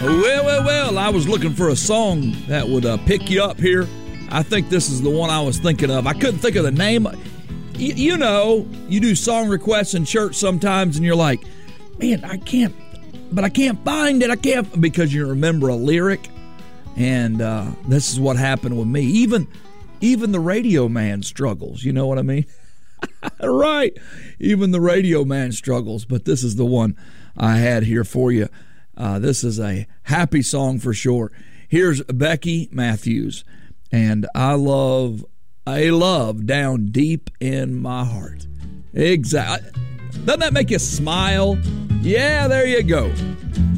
Well, I was looking for a song that would pick you up here. I think this is the one I was thinking of. I couldn't think of the name. You know, you do song requests in church sometimes, and you're like, man, I can't find it. Because you remember a lyric. And this is what happened with me. Even the radio man struggles. You know what I mean? Right. Even the radio man struggles. But this is the one I had here for you. This is a happy song for sure. Here's Becky Matthews. And I love down deep in my heart. Exactly. Doesn't that make you smile? Yeah, there you go.